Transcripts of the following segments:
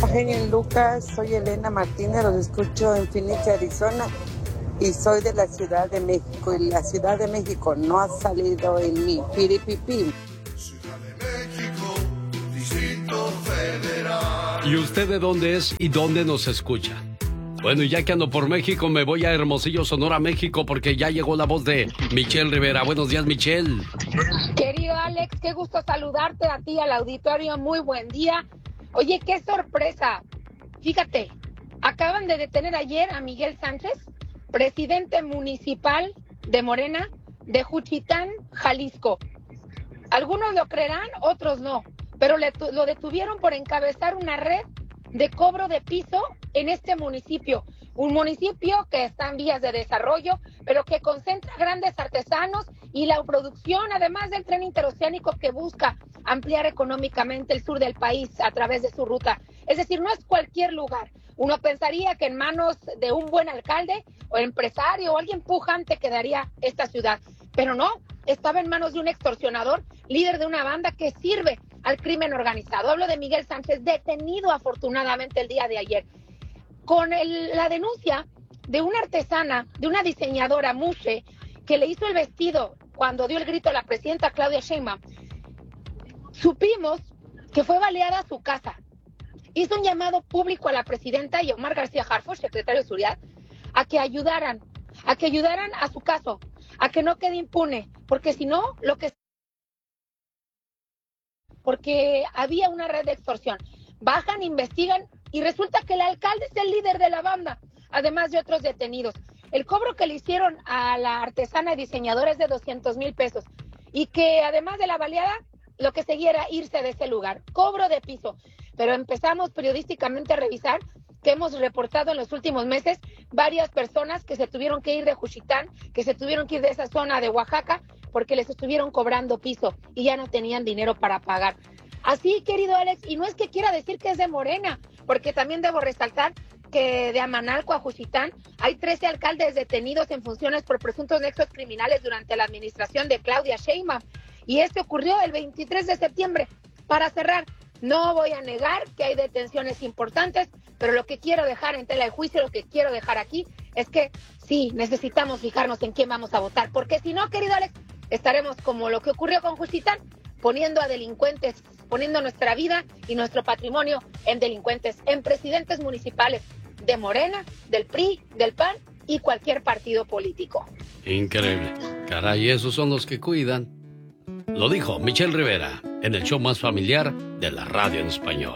Genio Lucas, soy Elena Martínez, los escucho en Phoenix, Arizona, y soy de la Ciudad de México, y la Ciudad de México no ha salido en mi piripipi. Ciudad de México, Distrito Federal. ¿Y usted de dónde es y dónde nos escucha? Bueno, ya que ando por México, me voy a Hermosillo, Sonora, México, porque ya llegó la voz de Michelle Rivera. Buenos días, Michelle. Querido Alex, qué gusto saludarte a ti, al auditorio. Muy buen día. Oye, qué sorpresa. Fíjate, acaban de detener ayer a Miguel Sánchez, presidente municipal de Morena, de Juchitán, Jalisco. Algunos lo creerán, otros no, pero lo detuvieron por encabezar una red de cobro de piso en este municipio. Un municipio que está en vías de desarrollo, pero que concentra grandes artesanos y la producción, además del tren interoceánico que busca ampliar económicamente el sur del país a través de su ruta. Es decir, no es cualquier lugar. Uno pensaría que en manos de un buen alcalde o empresario o alguien pujante quedaría esta ciudad, pero no, estaba en manos de un extorsionador, líder de una banda que sirve al crimen organizado. Hablo de Miguel Sánchez, detenido afortunadamente el día de ayer, con la denuncia de una artesana, de una diseñadora, Mushe, que le hizo el vestido cuando dio el grito a la presidenta Claudia Sheinbaum. Supimos que fue baleada a su casa. Hizo un llamado público a la presidenta y a Omar García Harfuch, secretario de Seguridad, a que ayudaran a su caso, a que no quede impune, porque si no, porque había una red de extorsión. Bajan, investigan y resulta que el alcalde es el líder de la banda, además de otros detenidos. El cobro que le hicieron a la artesana y diseñadora es de 200,000 pesos y que además de la baleada, lo que seguía era irse de ese lugar. Cobro de piso. Pero empezamos periodísticamente a revisar que hemos reportado en los últimos meses varias personas que se tuvieron que ir de Juchitán, que se tuvieron que ir de esa zona de Oaxaca porque les estuvieron cobrando piso y ya no tenían dinero para pagar. Así, querido Alex, y no es que quiera decir que es de Morena, porque también debo resaltar que de Amanalco a Juchitán hay 13 alcaldes detenidos en funciones por presuntos nexos criminales durante la administración de Claudia Sheinbaum. Y esto ocurrió el 23 de septiembre. Para cerrar, no voy a negar que hay detenciones importantes, pero lo que quiero dejar en tela de juicio, lo que quiero dejar aquí, es que sí, necesitamos fijarnos en quién vamos a votar, porque si no, querido Alex, estaremos como lo que ocurrió con Juchitán, poniendo a delincuentes, poniendo nuestra vida y nuestro patrimonio en delincuentes, en presidentes municipales de Morena, del PRI, del PAN y cualquier partido político. Increíble. Caray, esos son los que cuidan. Lo dijo Michelle Rivera en el show más familiar de la radio en español.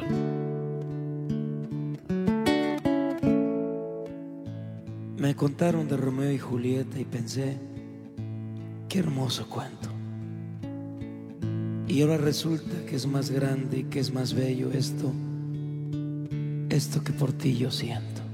Me contaron de Romeo y Julieta y pensé, qué hermoso cuento. Y ahora resulta que es más grande y que es más bello esto que por ti yo siento.